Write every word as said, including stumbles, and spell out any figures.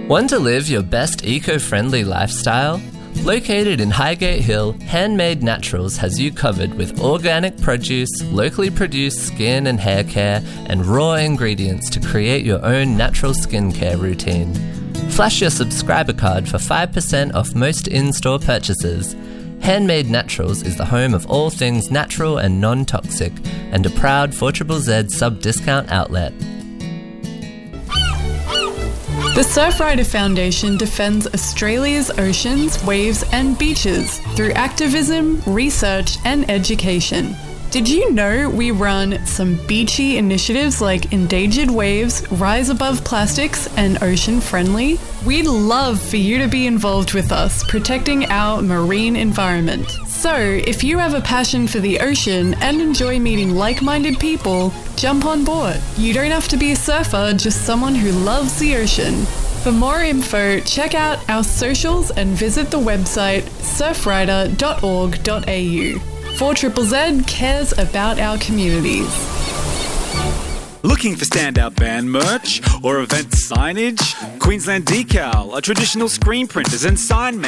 Want to live your best eco-friendly lifestyle? Located in Highgate Hill, Handmade Naturals has you covered with organic produce, locally produced skin and hair care, and raw ingredients to create your own natural skincare routine. Flash your subscriber card for five percent off most in-store purchases. Handmade Naturals is the home of all things natural and non-toxic, and a proud four Z Z Z sub-discount outlet. The Surfrider Foundation defends Australia's oceans, waves and beaches through activism, research and education. Did you know we run some beachy initiatives like Endangered Waves, Rise Above Plastics and Ocean Friendly? We'd love for you to be involved with us protecting our marine environment. So, if you have a passion for the ocean and enjoy meeting like-minded people, jump on board. You don't have to be a surfer, just someone who loves the ocean. For more info, check out our socials and visit the website surfrider dot org dot a u. four Z Z Z cares about our communities. Looking for standout band merch or event signage? Queensland Decal, a traditional screen printers and sign makers.